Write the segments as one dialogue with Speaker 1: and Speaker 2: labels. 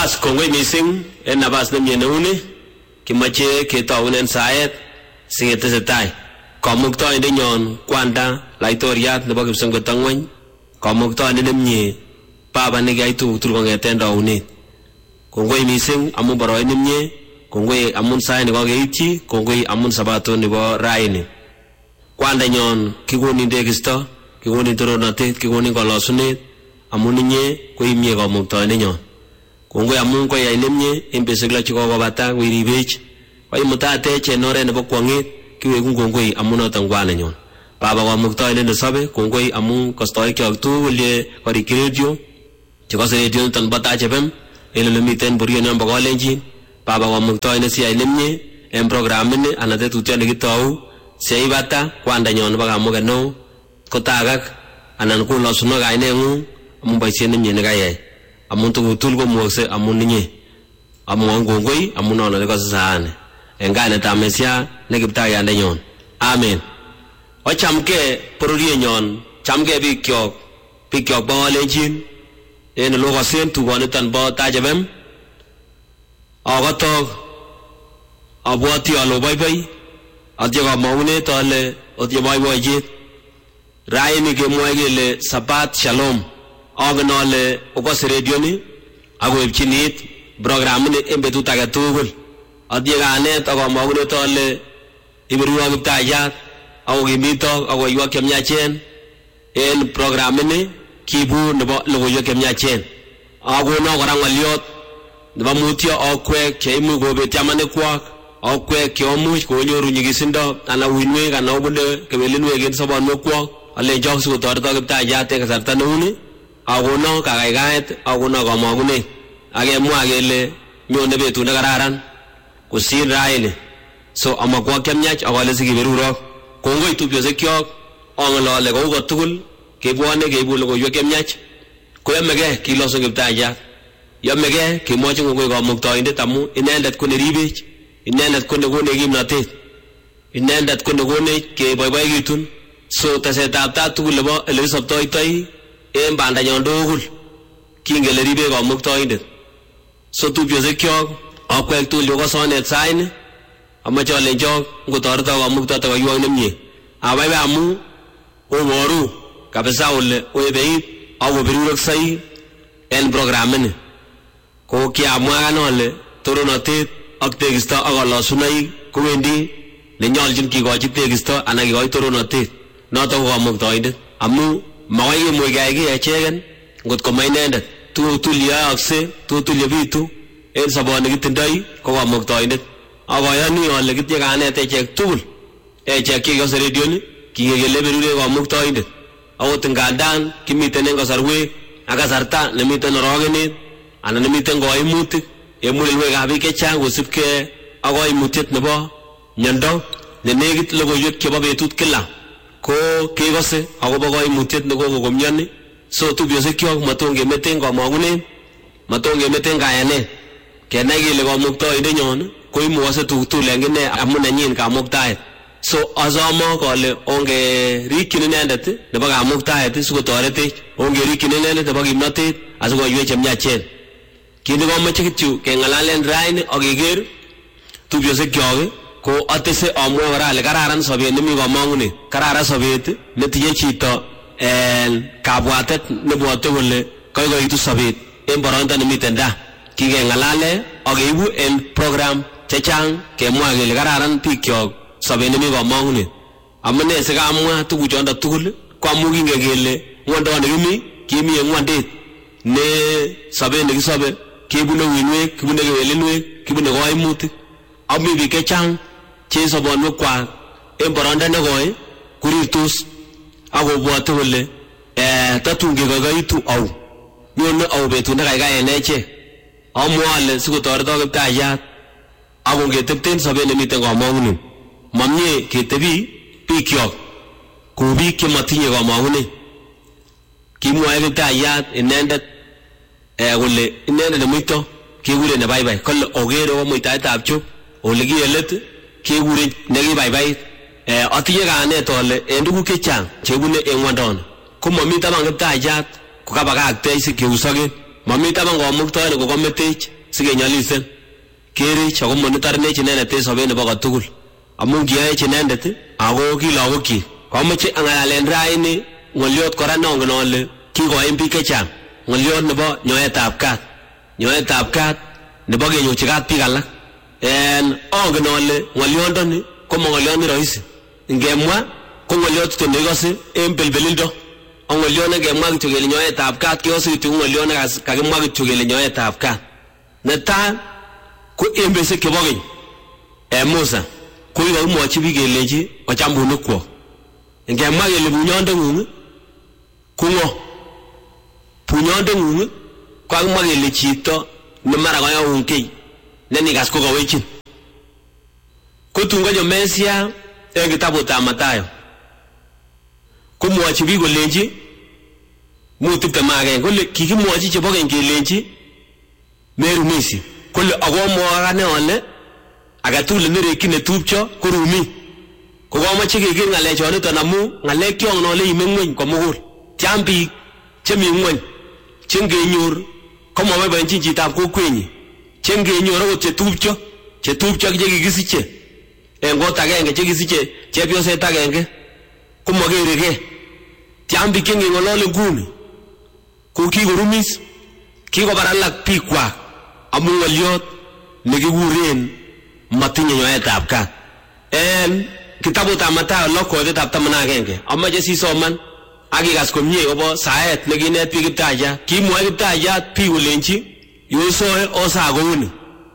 Speaker 1: Bas kongoi mising en nabas nemie neuni kimache ketaunen saet singetesetai kamuktoindet nyon kwanda laitoriat nebo Kipsengwet ang'wany kamuktoindet nemie baba nekiyai tuguk tugul kong'eten taunet. Kongoi mising amun boroindo nemie, kongoi amun sait nekakeityi, kongoi amun sabato nebo raini. Kwanda nyon kikonin tekisto, kikonin toronatet, kikonin kalosunet amun inye koimie kamuktoindet nyon. Kongoi amun koyai nemie en betusiek lo chekokobata koiribech koimutatech en oret nebo kwong'et, kiwekun kongoi amun noton kwanda nyon. Baba kamuktoindet nesobe, kongoi amun kostoikyok tugul ye korikyi redio chekose redio niton bo Taach FM en ole miten Borio nyon bo Kalenjin. Baba kamuktoindet siyai nemie en programini anan tetutiot nekitou siyaibata kwanda nyon nebo kamuget neo kotagak anan kolosunok kaineng'ung amun boisiet nemie nekayai. Amun tuguk tugul komukokse amun inye. Amwoun kongoi amun nono nekose saani. En kainetab Mesia ne Kiptayande nyon. Amen. Ochamge bororienyon, chamge bikyok bo Kalenjin en ole kosen tugoniton bo Taach FM. Akotok abwoti ale boiboi atye kamang'unet ale otye boiboiyet. Raini kemwoe kele Sabat Shalom. Angen ale okose redio ni akoipchinit programini en betut age tugul. Atye kanet akamang'unet ale ibirwok Kiptayat akokimitok akoiwok chemiachen en programini kibu nebo logoiwek chemiachen. Akono kora ng'oliot nebo mutyo akwek cheimuch kobetyo amanikwak, akwek cheomuch konyoru nyigisindo anan uinwek anan obune kewelinwek en sobonwekwok. Alenjok sikotoretok Kiptayat en kasarta neuni, akono kakaikaet, akono kamang'unet. Akemwa kele nyone betut nekararan kosir raini. So amakwok chemiach akale sikiberurok. Kongoi tupchosyekchok, ang'olole kou kotugul kebwone keibu logoiwek chemiach. Koyomegei kilosun Kiptayat. Yomegei kemwochi kongoi kamuktoindet amu inendet ko neribech, inendet ko nekonech kimnotet, inendet ko nekonech keboiboikitun. So tesetab tai tugul nebo ele kisoptoitoi en bandanyon tugul kingele ribech kamuktoindet. So tupchosyekchok akwek tugul chekosonet saini amache alenjok ngotoretok kamuktoindet koiwok nemie. Abaibai amu oboru kabisa ole oebeit akoberuroksoi en programini. Ko kiamwakan ale toronatet ak tekisto ak kalosunoik kowendi nenyolchin kikochi tekisto anan kikochi toronatet. Notok ko kamuktoindet amu makoi kemuch keyai kiy echeken ngot ko ma inendet. Tuguk tugul yeyookse, tuguk tugul yebitu en soboni kitindoi ko kamuktoindet. Akoyoni ale kitinye kanet echek tugul, echek chekikose redioni kingekele berurech kamuktoindet. Akot ngandan kimiten en kasarwek ak kasarta nemiten orogenet anan nemiten koimutik en mulelwekab biik chechang kosibgei ak koimutiet nebo miondo nenekit logoiwek chebo betut kila ko kekose akobo koimutiet nekokomioni. So tupchosyekchok maton kemeten kamang'unet, maton kemeten kayanet, kenai kele kamuktoindet nyon koimukose tuguk tugul en ine amun nenyin kamuktaet. So asome kole ongerikyin inendet nebo kamuktaet sikotoretech, ongerikyin inendet nebo kimnotet asikoiwech chemiachen. Kit nekomoche kityo keng'alalen raini ak keker tupchosyekchok ko atese amwoe kora ale kararan sobet nemi kamang'unet, kararan sobet netinye chito kabwatet nebwote kole koikoitu sobet en boroindo nemiten da. Kikeng'alale ak keibu en program chechang kemwa kele kararan bikyok sobet nemi kamang'unet. Amune sikamwa tuguchondo tugul ko amu kingen kele ng'wondoni kimi en ng'wondet ne sobet nekisobe kibune uinwek, kibune kewelinwek, kibune koimutik. Ami biik chechang che sobonwekwak en boroindo nekoi kurirtos akobwote kole tatun kekoikoitu au, nyone au betut nekaikai en echek. Amwoe ale sikotoretok Kiptayat ako ngetepten sobet nemiten kamang'unet. Mamie ketebi bikyok kou biik chematinye kamang'unet. Kimwoe Kiptayat inendet kole inendet nemuito kekure nebaibai. Kole okere ko muitaetab chop ole kiyelet kekure nekibaibait. Atinye kanet ale en tuguk chechang chebune en ng'wondoni ko mami taban Kiptayat kokabakaktech sikeusoken. mamita bang komuktoen ko kometech sigenyalisen kerich ako monitornech inendet en sobet nebo kotugul amun kiyoech inendet ako ki lagokyi komoche angalalen raini ngoliot kora nongen ole kikoim biik chechang ngoliot nebo nyoetab kat nebo kenyochi kat biik alak ongen ole ngoliondoni ko ngoliot ni rahisi ngemwa ko ngoliot to nekose en belbelindo ngoliot ne ngemwa kityo kele nyoetab kat kiyositu ngoliot ne kakimwa kityo kele nyoetab kat netai ko embese chebo keny Musa ko kakimwochi biik kelechi ocham bunukwok ngemwa kele bunyondeng'ung ko ng'o bunyondeng'ung ko kakimwa kele chito ne mara kayaun kiy ne nikas ko kawechin ko tun konyo Mesia en kitabutab Mathayo komwochi biik kolenchi mut 21 kole kikimwochi chebo keny kelenchi merumisi kole akomwok ane ole agetugul nerekyin netupcho korumi ko komoche keker ng'alechoniton amu ng'alek kyong nole ime ng'weny komugul tiam biik chemi ng'weny chengenyor komaboiboenjin chitab kokwenyi chengenyor akot chetupcho chekikisiche en kot agenge chekisiche chepyoset agenge komakereke tiam biik chengeng'olole nguni ko kikorumis kikobar alak biikwak amu ng'oliot nekikuren matinye nyoetab kat en kitabutab Mathayo 6:11 amache sisoman akikas komie akobo saet nekinet biik Kiptayat kimwoe Kiptayat biik kolenchi yosoe osa kouni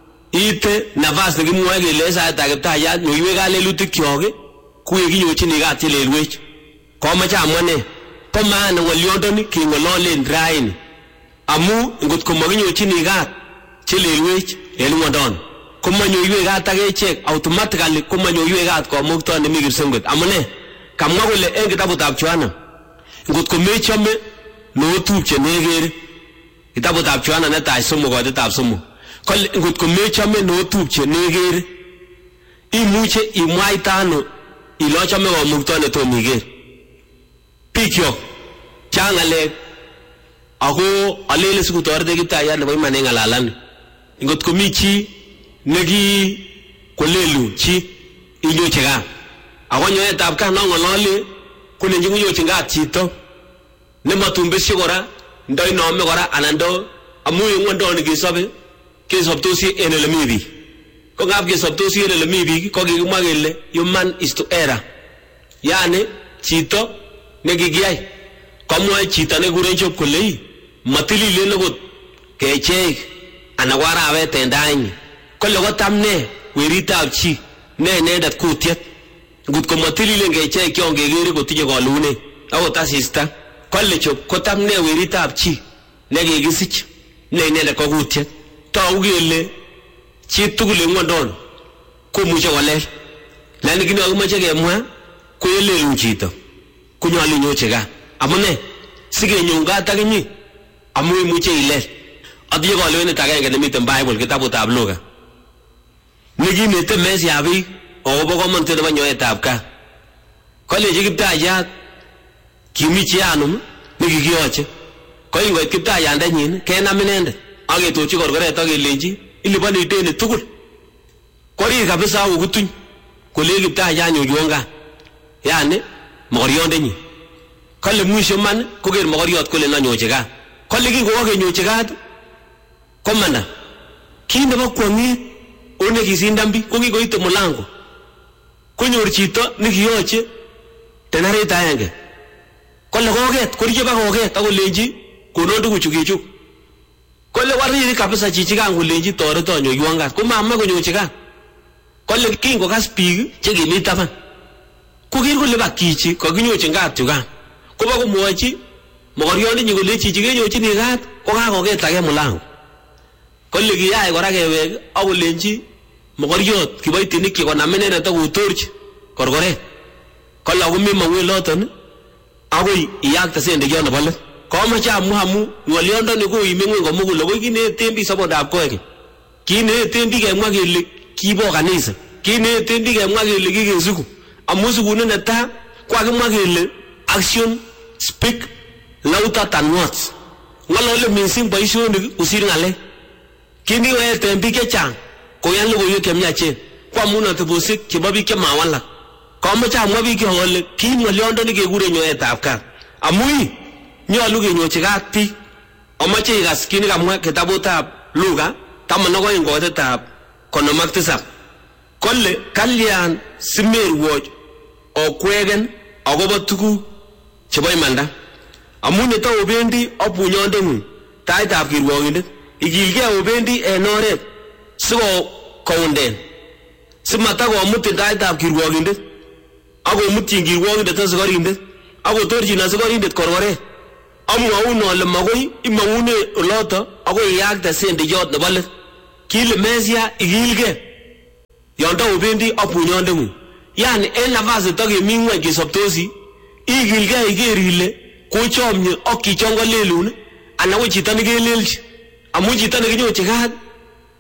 Speaker 1: ite nafas nekimwoe kele saetab Kiptayat nyoiwek kalelutik kyok kuye kinyochini kat chelelwech komoche amwa ne po maana ng'oliondoni keng'ololen raini amu ngot komakinyochini kat chelelwech en ng'wondoni komanyoiwek kat akechek automatically komanyoiwek kat komukto nemi kipsengwet amune kamwa kole en kitabutab Yohana ngot komechome nootupche nekere kitabutab Yohana netai 3:3 kole ngot komechome nootupche nekere imuche imwaita ano ile achome komukto netom iker bikyok changalek ako alele sikutorete Kiptayat nebo iman en ng'alalani ngot komi chi neki kolelu chi inyoche kat ako nyoetab kat nong'olole kolenji ngonyochi kat chito nematumbesye kora ndo inome kora anan ndo amu en ng'wondoni kesobtosi en ele mi biik ko ngap kesobtosi en ele mi biik ko kikimwa kele human is to error yani chito nekikiyai komwoe chito nekikuren Job kole matililen okot kechek anan ko arawet en tainyi kole kotam ne weritab chi ne inendet kutiet ngot ko matililen kechek kyong kekere kotinye kolunet akot asista kole Job kotam ne weritab chi nekikisich ne inendet ko kutiet togu kele chi tugul en ng'wondoni komuche kolel lakini kit nekimoche kemwa ko yelelun chito konyolu inyochi kat amune sikenyon kat akinyi amu imuche ilel atinye kalewenet agenge nemiten Bible kitabutab Luka nekinete Mesia biik akobo komonutiet nebo nyoetab kat kolenji Kiptayat kimi chi anum nekikiyoche ko ingoit Kiptayandenyin kenam inendet aketorchi korkoret akelenji iliponi deni tugul korir kabisa akokutuny kole Kiptayat nyoiwon kat yani mokoriondenyin kole mwisho man koker mokoriot kole nanyochi kat kole kingokakenyochi kat komanda kit nebo kwong'et onekisindan biik ko kikoite mulango konyor chito nekiyoche tenarit agenge kole koket koriche bakoket akolenji konon tuguchu kichuk kole wariri kabisa chichikan kolenji toreto nyoiwon kat komamwa konyochi kat kole kingokas biik chekimi taban koker kole bakichi kakinyochin kat yukan koba komwochi mokoriondenyi kole chichi kenyochini kat ko kakoket age mulango kole kiyai kora kewek akolenji mokoriot kiboitinik chekonam inendet akotorchi korkoret kole akomi mang'weloton akoi iyakte sendekiot nebo let komoche amwa amu ng'oliondoni koime ng'weny komugul akoi kineten biik sobondab koekeny kineten biik kemwa kele kibo kanisa kineten biik kemwa kele kikesuku amu sukunet netai ko kakimwa kele action speak louder than words ngolole mising boisionik usir ngale kini we tembi ke chang ko yan lugo yeke miachen kwa muna tebosik chebo biik chemawalak komoche amwa biik kole ki ngolyondo ni kekure nyoetab kat amui nyolu kenyochi kat biik amache ikas kini kamwa kitabutab Luka 12 kotetab 57 kole kalyan simerwoch okwegen agobo tuguk chebo imanda amun neto obendi opunyondeng'ung taitab kirwogindet igilgei obendi en oret siko kounden simatakomutin taitab kirwogindet akomutyin kirwogindet asikorindet akotorchin asikorindet korkoret amwaun ale magoi imang'une oloto akoi iyakte sendiyot nebo let kile mesia igilgei yondo obendi opunyondeng'ung yani en nafasi takemi ng'weny kesoptosi igilgei iker ile kochomye ak chichon kolelun anan ko chito nekelelchi amun chito nekinyochi kat